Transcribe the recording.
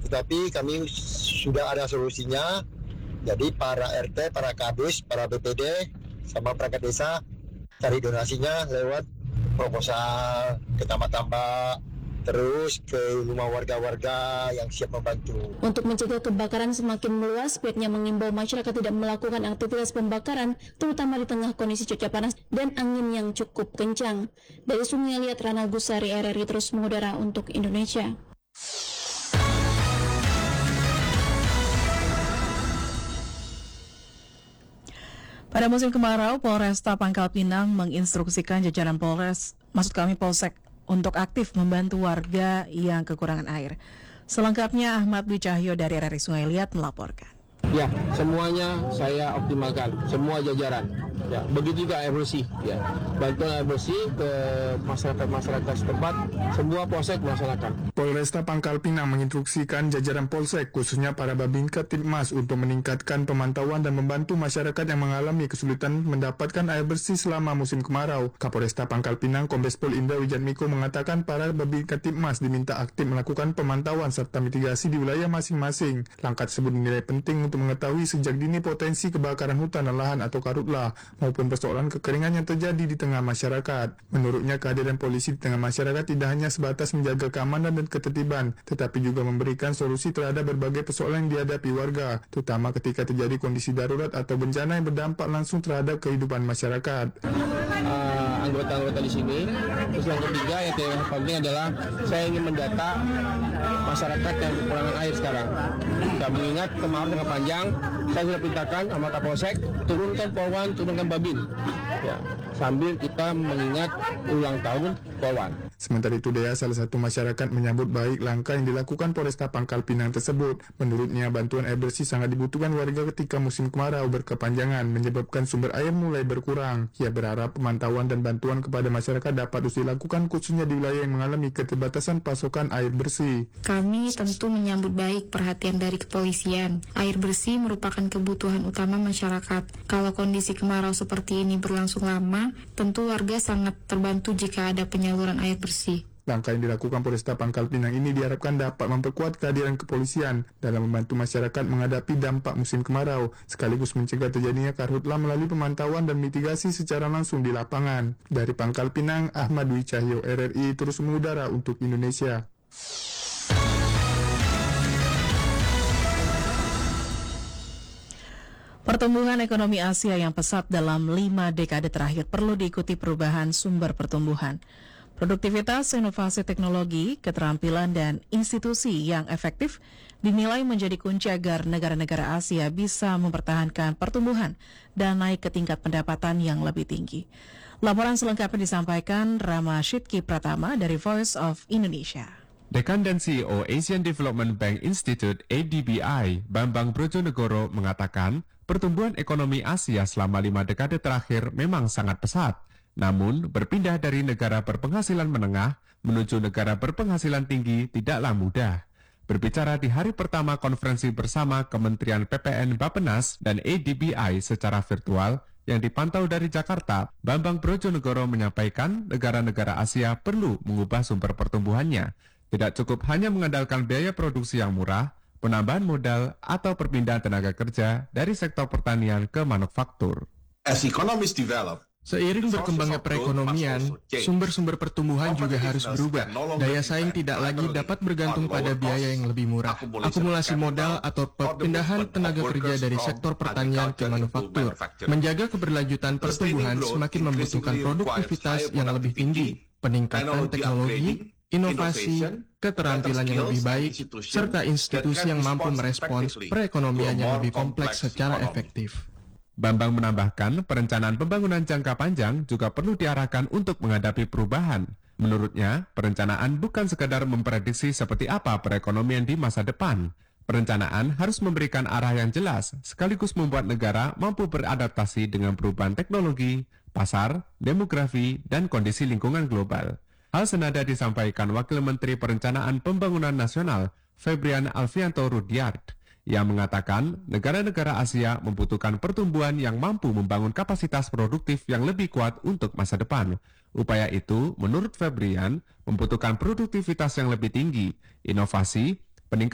tetapi kami sudah ada solusinya. Jadi para RT, para Kadus, para BPD, sama perangkat desa cari donasinya lewat proposal ke tambak-tambak, terus ke rumah warga-warga yang siap membantu. Untuk mencegah kebakaran semakin meluas, pihaknya mengimbau masyarakat tidak melakukan aktivitas pembakaran, terutama di tengah kondisi cuaca panas dan angin yang cukup kencang. Dari Sungai Liat, Rana Gusari, RRI terus mengudara untuk Indonesia. Pada musim kemarau, Polresta Pangkal Pinang menginstruksikan jajaran Polsek untuk aktif membantu warga yang kekurangan air. Selengkapnya Ahmad Dwi Cahyo dari RRI Sungai Liat melaporkan. Ya, semuanya saya optimalkan, semua jajaran. Ya, begitu juga air bersih. Ya, bantuan air bersih ke masyarakat setempat, semua polsek melaksanakan. Polresta Pangkal Pinang menginstruksikan jajaran polsek, khususnya para Babinka Tipmas, untuk meningkatkan pemantauan dan membantu masyarakat yang mengalami kesulitan mendapatkan air bersih selama musim kemarau. Kapolresta Pangkal Pinang, Kombes Pol Indra Wijatmiko mengatakan para Babinka Tipmas diminta aktif melakukan pemantauan serta mitigasi di wilayah masing-masing. Langkah tersebut dinilai penting untuk mengetahui sejak dini potensi kebakaran hutan dan lahan atau karhutlah maupun persoalan kekeringan yang terjadi di tengah masyarakat. Menurutnya, kehadiran polisi di tengah masyarakat tidak hanya sebatas menjaga keamanan dan ketertiban, tetapi juga memberikan solusi terhadap berbagai persoalan yang dihadapi warga, terutama ketika terjadi kondisi darurat atau bencana yang berdampak langsung terhadap kehidupan masyarakat. Anggota-anggota di sini. Terus yang ketiga yang penting adalah saya ingin mendata masyarakat yang kekurangan air sekarang. Kita mengingat kemarau jangka panjang, saya sudah perintahkan sama Kapolsek turunkan Polwan, turunkan Babin. Ya, sambil kita mengingat ulang tahun Polwan. Sementara itu, Dea, salah satu masyarakat menyambut baik langkah yang dilakukan Polresta Pangkal Pinang tersebut. Menurutnya, bantuan air bersih sangat dibutuhkan warga ketika musim kemarau berkepanjangan, menyebabkan sumber air mulai berkurang. Ia berharap pemantauan dan bantuan kepada masyarakat dapat terus dilakukan, khususnya di wilayah yang mengalami keterbatasan pasokan air bersih. Kami tentu menyambut baik perhatian dari kepolisian. Air bersih merupakan kebutuhan utama masyarakat. Kalau kondisi kemarau seperti ini berlangsung lama, tentu warga sangat terbantu jika ada penyaluran air bersih. Langkah yang dilakukan Polresta Pangkal Pinang ini diharapkan dapat memperkuat kehadiran kepolisian dalam membantu masyarakat menghadapi dampak musim kemarau, sekaligus mencegah terjadinya karhutlah melalui pemantauan dan mitigasi secara langsung di lapangan. Dari Pangkal Pinang, Ahmad Dwi Cahyo, RRI terus mengudara untuk Indonesia. Pertumbuhan ekonomi Asia yang pesat dalam 5 dekade terakhir perlu diikuti perubahan sumber pertumbuhan. Produktivitas, inovasi teknologi, keterampilan, dan institusi yang efektif dinilai menjadi kunci agar negara-negara Asia bisa mempertahankan pertumbuhan dan naik ke tingkat pendapatan yang lebih tinggi. Laporan selengkapnya disampaikan Rama Shidki Pratama dari Voice of Indonesia. Dekan dan CEO Asian Development Bank Institute (ADBI), Bambang Brojonegoro mengatakan pertumbuhan ekonomi Asia selama 5 dekade terakhir memang sangat pesat. Namun, berpindah dari negara berpenghasilan menengah menuju negara berpenghasilan tinggi tidaklah mudah. Berbicara di hari pertama konferensi bersama Kementerian PPN Bappenas dan ADBI secara virtual yang dipantau dari Jakarta, Bambang Brojonegoro menyampaikan negara-negara Asia perlu mengubah sumber pertumbuhannya. Tidak cukup hanya mengandalkan biaya produksi yang murah, penambahan modal, atau perpindahan tenaga kerja dari sektor pertanian ke manufaktur. As economies develop, seiring berkembangnya perekonomian, sumber-sumber pertumbuhan juga harus berubah. Daya saing tidak lagi dapat bergantung pada biaya yang lebih murah. Akumulasi modal atau perpindahan tenaga kerja dari sektor pertanian ke manufaktur. Menjaga keberlanjutan pertumbuhan semakin membutuhkan produktivitas yang lebih tinggi, peningkatan teknologi, inovasi, keterampilan yang lebih baik, serta institusi yang mampu merespons perekonomian yang lebih kompleks secara efektif. Bambang menambahkan, perencanaan pembangunan jangka panjang juga perlu diarahkan untuk menghadapi perubahan. Menurutnya, perencanaan bukan sekadar memprediksi seperti apa perekonomian di masa depan. Perencanaan harus memberikan arah yang jelas, sekaligus membuat negara mampu beradaptasi dengan perubahan teknologi, pasar, demografi, dan kondisi lingkungan global. Hal senada disampaikan Wakil Menteri Perencanaan Pembangunan Nasional, Febrian Alfianto Rudyard, yang mengatakan negara-negara Asia membutuhkan pertumbuhan yang mampu membangun kapasitas produktif yang lebih kuat untuk masa depan. Upaya itu, menurut Febrian, membutuhkan produktivitas yang lebih tinggi, inovasi,